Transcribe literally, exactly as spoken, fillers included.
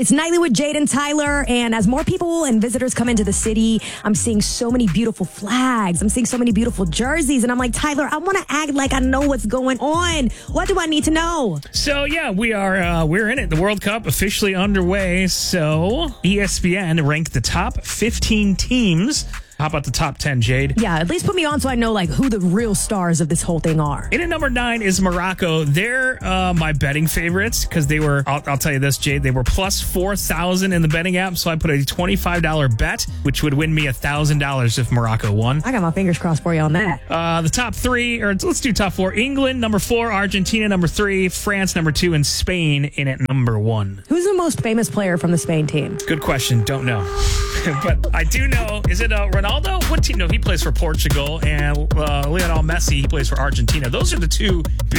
It's Nightly with Jade and Tyler, and as more people and visitors come into the city, I'm seeing so many beautiful flags. I'm seeing so many beautiful jerseys, and I'm like, Tyler, I want to act like I know what's going on. What do I need to know? So, yeah, we are, uh, we're in it. The World Cup officially underway. So, E S P N ranked the top fifteen teams. How about the top ten, Jade? Yeah, at least put me on so I know like who the real stars of this whole thing are. In at number nine is Morocco. They're uh, my betting favorites because they were, I'll, I'll tell you this, Jade, they were plus four thousand in the betting app. So I put a twenty-five dollars bet, which would win me one thousand dollars if Morocco won. I got my fingers crossed for you on that. Uh, the top three, or let's do top four. England, number four. Argentina, number three. France, number two. And Spain in at number one. Who's the most famous player from the Spain team? Good question. Don't know. But I do know, is it uh, Ronaldo? What team? No, he plays for Portugal. And uh, Lionel Messi, he plays for Argentina. Those are the two big